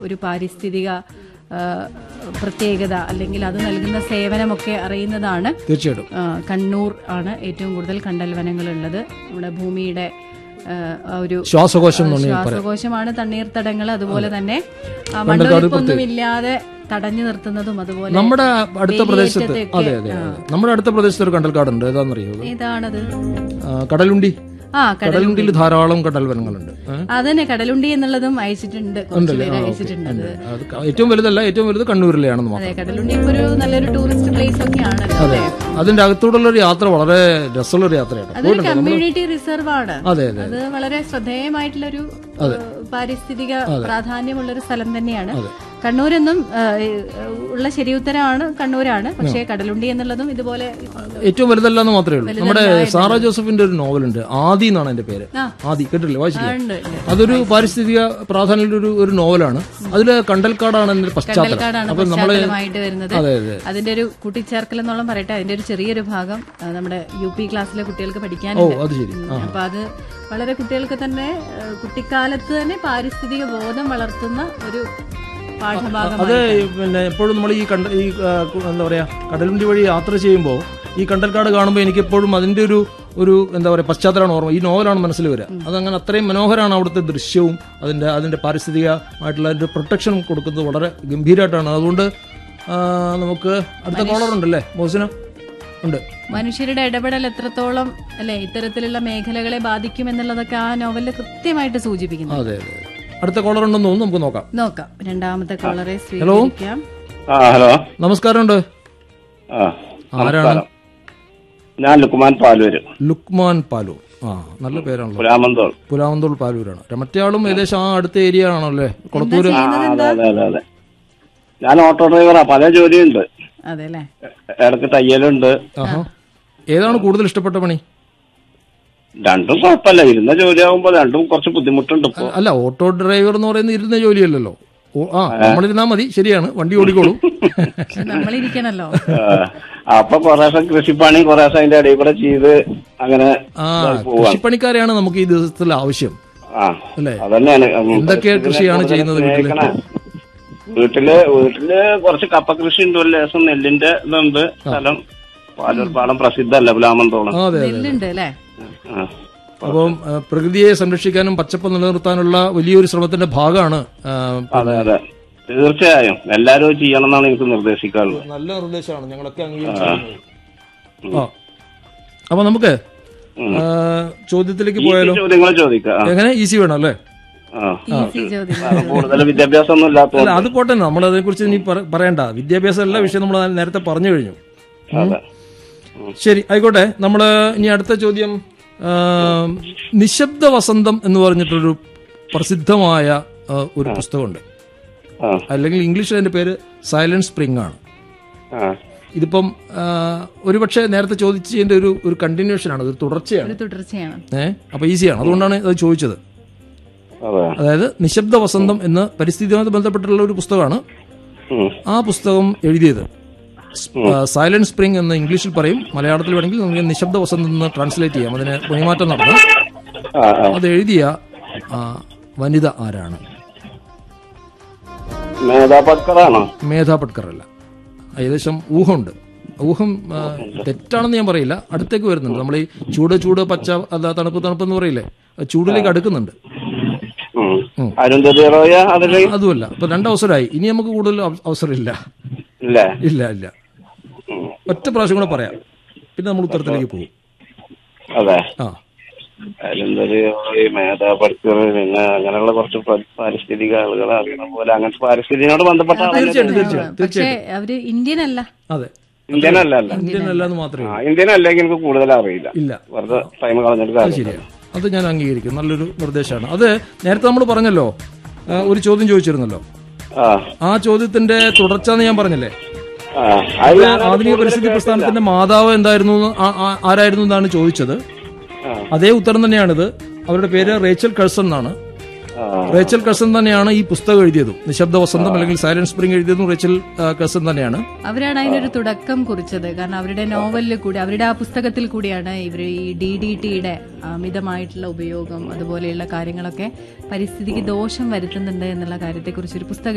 ഒരു പാരിസ്ഥിതിക പ്രത്യേകത അല്ലെങ്കിൽ അത് നൽകുന്ന സേവനമൊക്കെ അറിയുന്നതാണ്. തീർച്ചയായിട്ടും കണ്ണൂർ ആണ് ഏറ്റവും കൂടുതൽ കണ്ടൽ വനങ്ങളുള്ളത്. നമ്മുടെ ഭൂമിയുടെ ഒരു ശ്വാസകോശമാണ് തണ്ണീർത്തടങ്ങൾ. അതുപോലെ തന്നെ മണ്ണൊലിപ്പൊന്നുമില്ലാതെ തടഞ്ഞു നിർത്തുന്നതും അതുപോലെ നമ്മുടെ അടുത്ത പ്രദേശത്ത് നമ്മുടെ അടുത്ത പ്രദേശത്ത് ഒരു കണ്ടൽക്കാടുണ്ട്. ഏതാണെന്നറിയോ? ഏതാണത്? കടലുണ്ടി. കടലുണ്ടിയിൽ ധാരാളം കടൽ വനങ്ങളുണ്ട്. അതന്നെ, കടലുണ്ടി എന്നുള്ളതും അയച്ചിട്ടുണ്ട്. ഏറ്റവും വലുതല്ല, ഏറ്റവും വലുത് കണ്ണൂരിലെയാണെന്ന് മാത്രം. കടലുണ്ടി ഇപ്പൊ ഒരു നല്ലൊരു ടൂറിസ്റ്റ് പ്ലേസ് ഒക്കെയാണ്. അതെ, അതിന്റെ അകത്തൂടുള്ള ഒരു യാത്ര വളരെ രസമുള്ള ഒരു യാത്രയാണ്. അതൊരു കമ്മ്യൂണിറ്റി റിസർവ് ആണ്. അതെ, അത് വളരെ ശ്രദ്ധേയമായിട്ടുള്ളൊരു പാരിസ്ഥിതിക പ്രാധാന്യമുള്ള ഒരു സ്ഥലം തന്നെയാണ്. കണ്ണൂരെന്നും ഉള്ള ശരി ഉത്തരമാണ് കണ്ണൂരാണ്. പക്ഷേ കടലുണ്ടി എന്നുള്ളതും ഇതുപോലെ ഏറ്റവും വലുതല്ലെന്ന് മാത്രമേ ഉള്ളൂ. നമ്മുടെ സാറാ ജോസഫിന്റെ ഒരു നോവലുണ്ട്, ആദി എന്നാണ് എന്റെ പേര്. ആദി കേട്ടില്ലേ? വായിച്ചില്ലേ? അതൊരു പാരിസ്ഥിതിക പ്രാധാന്യമുള്ള ഒരു നോവലാണ്. അതില് കണ്ടൽക്കാടാണ് അതിന്റെ പശ്ചാത്തലം. അപ്പൊ പശ്ചാത്തലമായിട്ട് വരുന്നത്. അതിന്റെ ഒരു കൂട്ടിച്ചേർക്കൽ എന്നോളം പറയട്ടെ, അതിന്റെ ഒരു ചെറിയൊരു ഭാഗം നമ്മുടെ UP ക്ലാസ്സിലെ കുട്ടികൾക്ക് പഠിക്കാനുണ്ട്. അപ്പൊ അത് വളരെ കുട്ടികൾക്ക് തന്നെ കുട്ടിക്കാലത്ത് തന്നെ പാരിസ്ഥിതിക ബോധം വളർത്തുന്ന ഒരു അത് പിന്നെ എപ്പോഴും നമ്മൾ ഈ എന്താ പറയാ കടലുണ്ടി വഴി യാത്ര ചെയ്യുമ്പോൾ ഈ കണ്ടൽക്കാട് കാണുമ്പോൾ എനിക്ക് എപ്പോഴും അതിന്റെ ഒരു എന്താ പറയാ പശ്ചാത്തലമാണ് ഓർമ്മ. ഈ നോവലാണ് മനസ്സിൽ വരിക. അതങ്ങനെ അത്രയും മനോഹരമാണ്. അവിടുത്തെ ദൃശ്യവും അതിന്റെ പാരിസ്ഥിതികമായിട്ടുള്ള അതിന്റെ പ്രൊട്ടക്ഷൻ കൊടുക്കുന്നത് വളരെ ഗംഭീരമായിട്ടാണ്. അതുകൊണ്ട് നമുക്ക് അടുത്ത കോളർ ഉണ്ടല്ലേ മോസിന? ഉണ്ട്. മനുഷ്യരുടെ ഇടപെടൽ എത്രത്തോളം അല്ലെ ഇത്തരത്തിലുള്ള മേഖലകളെ ബാധിക്കും എന്നുള്ളതൊക്കെ ആ നോവലിൽ കൃത്യമായിട്ട് സൂചിപ്പിക്കുന്നു. അതെ അതെ. അടുത്ത കോളർ ഉണ്ടെന്ന് തോന്നുന്നു, നമുക്ക് നോക്കാം. രണ്ടാമത്തെ കോളറെ സ്വീകരിക്കാം. ഹലോ, നമസ്കാരമുണ്ട്. ആരാണ്? ഞാൻ ലുക്മാൻ പാലൂര്. ലുക്മാൻ പാലൂർ. നല്ല പേരാണല്ലോ. പുലാമന്തോൾ പാലൂരാണ്. മറ്റേ ആളും ഏകദേശം അടുത്ത ഏരിയ ആണല്ലേ, കൊളത്തൂര്? അതെ. ഞാൻ ഓട്ടോ ഡ്രൈവറാ. പല ജോലിയുണ്ട്. ഇടക്ക് തയ്യലുണ്ട്. ഏതാണ് കൂടുതൽ ഇഷ്ടപ്പെട്ട പണി? രണ്ടും കുഴപ്പമില്ല. ഇരുന്ന ജോലിയാകുമ്പോ രണ്ടും കുറച്ച് ബുദ്ധിമുട്ടുണ്ട്. അല്ല, ഓട്ടോ ഡ്രൈവർ എന്ന് പറയുന്നത് ഇരുന്ന ജോലിയല്ലല്ലോ. നമ്മളിരുന്നാ മതി, ശരിയാണ്, വണ്ടി ഓടിക്കോളൂ. നമ്മളിരിക്കണല്ലോ. അപ്പൊ കുറേശ്ശെ കൃഷിപ്പണി കുറേശ്ശെ അതിന്റെ ഇടയിൽ കൂടെ ചെയ്ത് അങ്ങനെ കൃഷിപ്പണിക്കാരെയാണ് നമുക്ക് ഈ ദിവസത്തിൽ ആവശ്യം. അല്ലേ? അതന്നെയാണ്. എന്തൊക്കെ കൃഷിയാണ് ചെയ്യുന്നത് വീട്ടില് കുറച്ച് കപ്പ കൃഷി ഉണ്ട്. ഒരു ലേശം നെല്ലിന്റെ ഇതുണ്ട്. സ്ഥലം പാലൂർ പാടം പ്രസിദ്ധമല്ല പുലാമന്തോളം. അപ്പം പ്രകൃതിയെ സംരക്ഷിക്കാനും പച്ചപ്പ് നിലനിർത്താനുള്ള വലിയൊരു ശ്രമത്തിന്റെ ഭാഗമാണ്. അതെ അതെ, തീർച്ചയായും എല്ലാരും ചെയ്യണം എന്നാണ് എനിക്ക് നിർദ്ദേശിക്കാറുള്ളത്. നല്ല നിർദ്ദേശമാണ്, ഞങ്ങളൊക്കെ അംഗീകരിച്ചു. അപ്പൊ നമുക്ക് ചോദ്യത്തിലേക്ക് പോയാലോ? ചോദ്യങ്ങൾ ചോദിക്കാം. എങ്ങനെ? ഈസി വേണം അല്ലേ? കൂടുതൽ വിദ്യാഭ്യാസം ഒന്നും ഇല്ലാത്ത. അത് പോട്ടെ, നമ്മൾ അതേ കുറിച്ച് ഇനി പറയണ്ട. വിദ്യാഭ്യാസം എല്ലാ വിഷയം നമ്മൾ നേരത്തെ പറഞ്ഞു കഴിഞ്ഞു. ശരി, ആയിക്കോട്ടെ. നമ്മള് ഇനി അടുത്ത ചോദ്യം, നിശബ്ദ വസന്തം എന്ന് പറഞ്ഞിട്ടൊരു പ്രസിദ്ധമായ ഒരു പുസ്തകമുണ്ട്. അല്ലെങ്കിൽ ഇംഗ്ലീഷിൽ അതിന്റെ പേര് സൈലന്റ് സ്പ്രിംഗ് ആണ്. ഇതിപ്പം ഒരുപക്ഷെ നേരത്തെ ചോദിച്ചതിന്റെ ഒരു കണ്ടിന്യൂഷൻ ആണ്, ഒരു തുടർച്ചയാണ്. അപ്പൊ ഈസിയാണ്, അതുകൊണ്ടാണ് അത് ചോദിച്ചത്. അതായത് നിശബ്ദ വസന്തം എന്ന് പരിസ്ഥിതിയുമായി ബന്ധപ്പെട്ടുള്ള ഒരു പുസ്തകമാണ്. ആ പുസ്തകം എഴുതിയത് സൈലന്റ് സ്പ്രിംഗ് എന്ന് ഇംഗ്ലീഷിൽ പറയും. മലയാളത്തിൽ വേണമെങ്കിൽ നമുക്ക് നിശബ്ദ വസന്തം എന്ന് ട്രാൻസ്ലേറ്റ് ചെയ്യാം. അതിന് മൊഴിമാറ്റം നടന്നു. അത് എഴുതിയ വനിത ആരാണ്? മേധാ പട്കർ അല്ല. ഏകദേശം ഊഹമുണ്ട്. ഊഹം തെറ്റാണെന്ന് ഞാൻ പറയില്ല, അടുത്തേക്ക് വരുന്നുണ്ട്. നമ്മൾ ഈ ചൂട് പച്ച അല്ല തണുപ്പ് എന്ന് പറയില്ലേ, ചൂടിലേക്ക് അടുക്കുന്നുണ്ട്. അതുമല്ല. ഇപ്പൊ 2 അവസരമായി. ഇനി നമുക്ക് കൂടുതൽ അവസരം ഇല്ല. ഇല്ല. ഒറ്റ പ്രാവശ്യം കൂടെ പറയാം, പിന്നെ നമ്മൾ ഉത്തരത്തിലേക്ക് പോകും. അതെ. മേധാ പട്കർ, പിന്നെ അങ്ങനെയുള്ള കുറച്ച് പാരിസ്ഥിതിക ആളുകൾ അറിയണ പോലെ അങ്ങനത്തെ പാരിസ്ഥിതിയോട് ബന്ധപ്പെട്ട. തീർച്ചയായിട്ടും അവര് ഇന്ത്യൻ അല്ല. അതെ, ഇന്ത്യൻ അല്ല എന്ന് മാത്രമേ. ഇന്ത്യൻ അല്ലെങ്കിൽ എനിക്ക് കൂടുതൽ അറിയില്ല. ഇല്ല, വെറുതെ ടൈം കളഞ്ഞിട്ട്. ശരിയാണ്, അത് ഞാൻ അംഗീകരിക്കും. നല്ലൊരു നിർദ്ദേശമാണ് അത്. നേരത്തെ നമ്മൾ പറഞ്ഞല്ലോ, ഒരു ചോദ്യം ചോദിച്ചിരുന്നല്ലോ. ആ ചോദ്യത്തിന്റെ തുടർച്ചയെന്ന് ഞാൻ പറഞ്ഞില്ലേ, ആധുനിക പരിസ്ഥിതി പ്രസ്ഥാനത്തിന്റെ മാതാവ് ആരായിരുന്നു എന്നാണ് ചോദിച്ചത്. അതേ ഉത്തരം തന്നെയാണിത്. അവരുടെ പേര് റേച്ചൽ കഴ്സൺ എന്നാണ്. റേച്ചൽ കഴ്സൺ തന്നെയാണ് ഈ പുസ്തകം എഴുതിയതും. നിശബ്ദ വസന്തം അല്ലെങ്കിൽ സൈലന്റ് സ്പ്രിംഗ് എഴുതിയതും റേച്ചൽ കഴ്സൺ തന്നെയാണ്. അവരാണ് അതിനൊരു തുടക്കം കുറിച്ചത്. കാരണം അവരുടെ നോവലിൽ കൂടി, അവരുടെ ആ പുസ്തകത്തിൽ കൂടിയാണ് ഇവർ ഈ DDTയുടെ അമിതമായിട്ടുള്ള ഉപയോഗം അതുപോലെയുള്ള കാര്യങ്ങളൊക്കെ പരിസ്ഥിതിക്ക് ദോഷം വരുത്തുന്നുണ്ട് എന്നുള്ള കാര്യത്തെക്കുറിച്ചൊരു പുസ്തകം